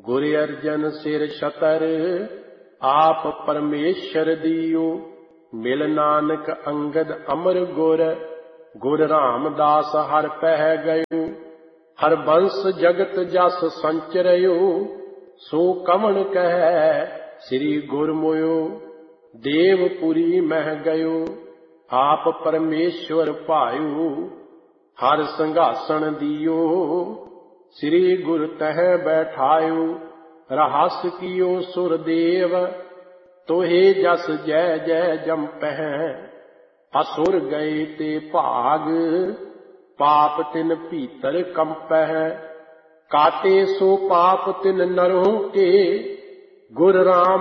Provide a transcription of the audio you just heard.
गुर अर्जन सिर छतर आप परमेश्वर दियो। मिल नानक अंगद अमर गुर, गुर रामदास हर पह गयो। हर बंस जगत जस संचरयो, सो कवन कह श्री गुर मोयो। देवपुरी मह गयो, आप परमेश्वर पायो। हर संघासन दियो, श्री गुर तह बैठायो। रहस कियो सुरदेव, तोहे जस जय जय जमपह। असुर गए ते भाग, पाप तिन भीतर कंपह। काटे सो पाप तिन नरों के, गुर राम